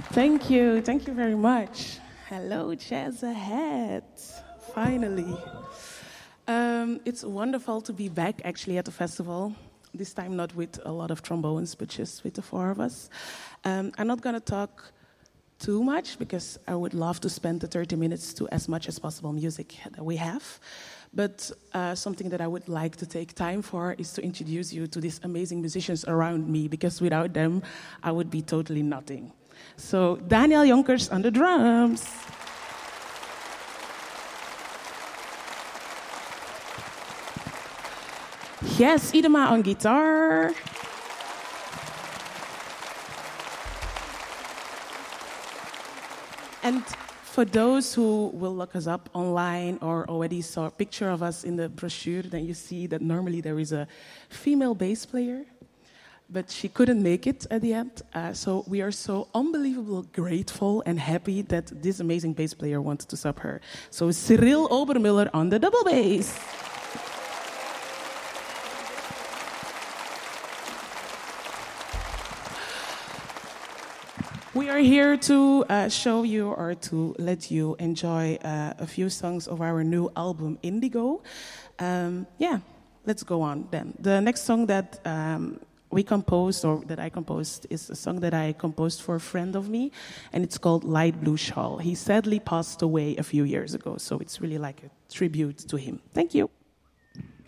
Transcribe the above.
Thank you very much. Hello, Jazz Ahead. Finally. It's wonderful to be back actually at the festival. This time not with a lot of trombones, but just with the four of us. I'm not going to talk too much because I would love to spend the 30 minutes to as much as possible music that we have. But something that I would like to take time for is to introduce you to these amazing musicians around me, because without them, I would be totally nothing. So Daniel Jonkers on the drums. Yes, Idema on guitar. And for those who will look us up online or already saw a picture of us in the brochure, then you see that normally there is a female bass player, but she couldn't make it at the end. So we are so unbelievably grateful and happy that this amazing bass player wanted to sub her. So Cyril Obermüller on the double bass. We are here to show you or to let you enjoy a few songs of our new album, Indigo. Let's go on then. The next song that we composed, or that I composed, is a song that I composed for a friend of me, and it's called Light Blue Shawl. He sadly passed away a few years ago, so it's really like a tribute to him. Thank you.